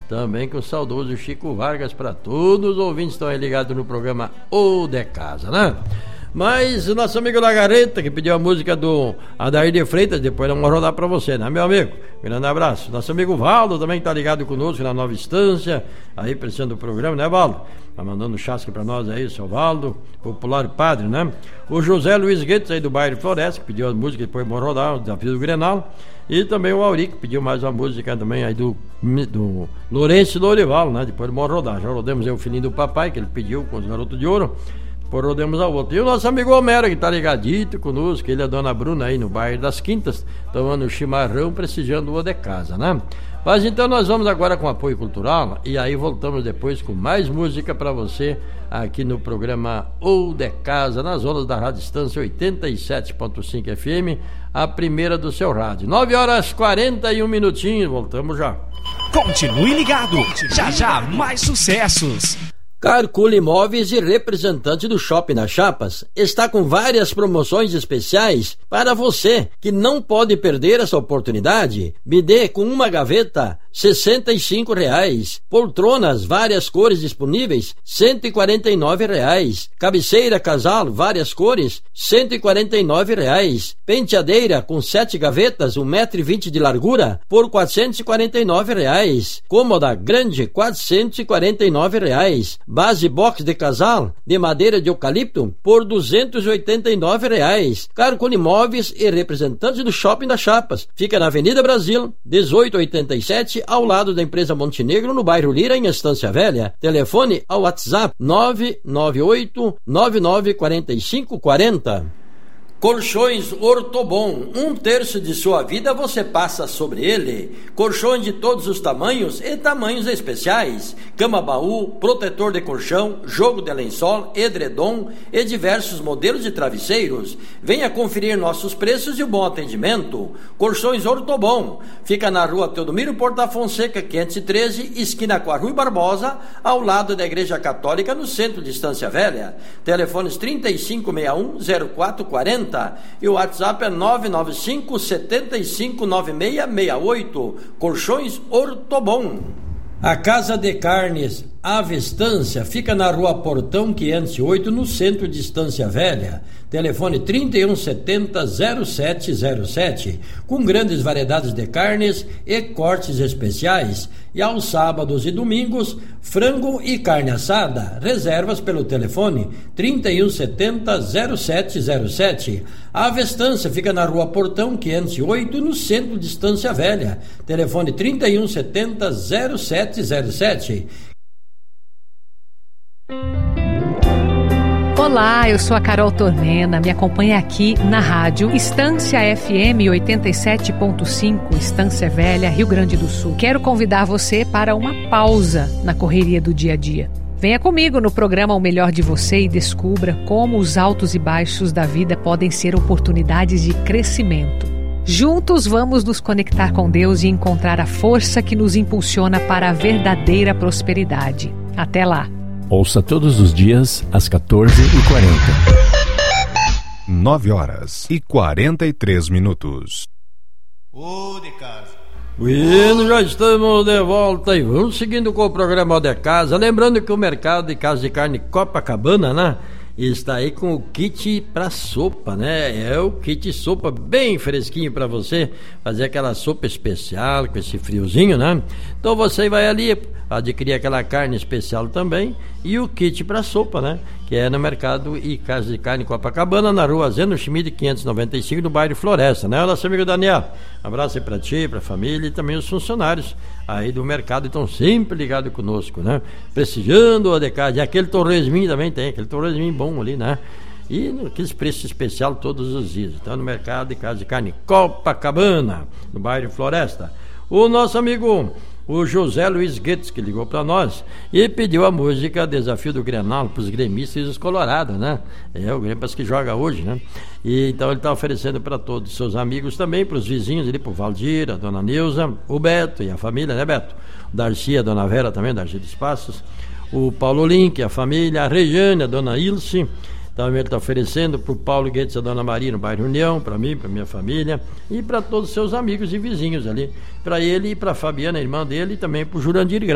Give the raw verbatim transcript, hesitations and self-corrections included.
também com o saudoso Chico Vargas, para todos os ouvintes que estão aí ligados no programa O de Casa, né? Mas o nosso amigo Lagareta, que pediu a música do Adair de Freitas, depois vamos rodar para você, né, meu amigo? Grande abraço. Nosso amigo Valdo também está ligado conosco na Nova Estância, aí precisando do programa, né, Valdo? Tá mandando um chasque para nós aí, seu Valdo, popular padre, né? O José Luiz Guedes aí do bairro Floresta, que pediu a música, depois vamos rodar, o Desafio do Grenal. E também o Auri, que pediu mais uma música também aí do, do Lourenço Lorival, né? Depois vamos rodar. Já rodamos aí o Filhinho do Papai, que ele pediu com os Garotos de Ouro. Depois rodamos a outra. E o nosso amigo Homero, que tá ligadito conosco, ele e a dona Bruna aí no bairro das Quintas, tomando chimarrão, prestigiando o de casa, né? Mas então nós vamos agora com apoio cultural e aí voltamos depois com mais música para você aqui no programa O de Casa, nas ondas da Rádio Estância oitenta e sete ponto cinco F M, a primeira do seu rádio. nove horas e quarenta e um minutinhos, voltamos já. Continue ligado, já já mais sucessos. Carcula Imóveis e representante do Shopping das Chapas está com várias promoções especiais para você que não pode perder essa oportunidade. Bidê com uma gaveta, sessenta e cinco reais. Poltronas, várias cores disponíveis, cento e quarenta e nove reais. Cabeceira casal, várias cores, cento e quarenta e nove reais. Penteadeira com sete gavetas, um metro e vinte de largura, por quatrocentos e quarenta e nove reais. Cômoda grande, quatrocentos e quarenta e nove reais. Base box de casal de madeira de eucalipto por duzentos e oitenta e nove reais. Carcula Imóveis e representante do Shopping das Chapas. Fica na Avenida Brasil, dezoito oitenta e sete, ao lado da empresa Montenegro, no bairro Lira, em Estância Velha. Telefone ao WhatsApp nove nove oito nove nove quatro cinco quatro zero. Colchões Ortobon, um terço de sua vida você passa sobre ele. Colchões de todos os tamanhos e tamanhos especiais. Cama-baú, protetor de colchão, jogo de lençol, edredom e diversos modelos de travesseiros. Venha conferir nossos preços e o bom atendimento. Colchões Ortobon, fica na rua Teodomiro Porta Fonseca, quinhentos e treze, esquina com a Rui Barbosa, ao lado da Igreja Católica, no centro de Estância Velha. Telefones trinta e cinco sessenta e um, zero quatro quarenta e o WhatsApp é nove nove cinco, sete cinco, nove seis seis oito. Colchões Ortobon. A Casa de Carnes Ave Estância fica na rua Portão quinhentos e oito, no centro de Estância Velha. Telefone trinta e um setenta, zero sete zero sete, com grandes variedades de carnes e cortes especiais. E aos sábados e domingos, frango e carne assada. Reservas pelo telefone trinta e um setenta, zero sete zero sete. A Ave Estância fica na rua Portão quinhentos e oito, no centro de Estância Velha. Telefone trinta e um setenta, zero sete zero sete. Olá, eu sou a Carol Tormena, me acompanha aqui na rádio Estância F M oitenta e sete ponto cinco, Estância Velha, Rio Grande do Sul. Quero convidar você para uma pausa na correria do dia a dia. Venha comigo no programa O Melhor de Você e descubra como os altos e baixos da vida podem ser oportunidades de crescimento. Juntos vamos nos conectar com Deus e encontrar a força que nos impulsiona para a verdadeira prosperidade. Até lá! Ouça todos os dias às quatorze e quarenta. nove horas e quarenta e três minutos. Ô de casa. Bueno, já estamos de volta e vamos seguindo com o programa de casa. Lembrando que o mercado de casa de carne Copacabana, né, está aí com o kit para sopa, né? É o kit sopa bem fresquinho para você fazer aquela sopa especial com esse friozinho, né? Então você vai ali adquirir aquela carne especial também e o kit para sopa, né? Que é no mercado e casa de carne Copacabana, na rua Zeno Schmid quinhentos e noventa e cinco, no bairro Floresta, né? Nosso amigo Daniel, abraço aí para ti, para a família e também os funcionários aí do mercado estão sempre ligados conosco, né? Prestigiando o de casa. E aquele torresminho também tem, aquele torresminho bom ali, né? E aqueles preços especiais todos os dias. Então no mercado de casa de carne Copacabana, no bairro Floresta. O nosso amigo o José Luiz Guedes, que ligou para nós e pediu a música Desafio do Grenal para os gremistas e os colorados, né? É o Grêmio que joga hoje, né? E então ele está oferecendo para todos os seus amigos também, para os vizinhos ali, para o Valdir, a dona Neuza, o Beto e a família, né, Beto? O Darcy, a dona Vera também, Darcy dos Passos, o Paulo Link, a família, a Regiane, a dona Ilse. Também ele está oferecendo para o Paulo Guedes e a Dona Maria no bairro União, para mim, para minha família e para todos os seus amigos e vizinhos ali, para ele e para a Fabiana, a irmã dele, e também para o Jurandir